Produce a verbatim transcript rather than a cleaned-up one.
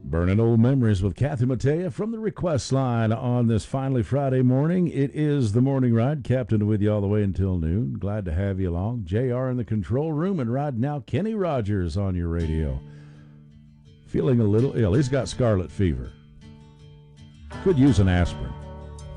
Burning old memories with Kathy Mattea from the request line on this finally Friday morning. It is the morning ride. Captain with you all the way until noon. Glad to have you along. J R in the control room, and right now Kenny Rogers on your radio. Feeling a little ill. He's got scarlet fever. Could use an aspirin.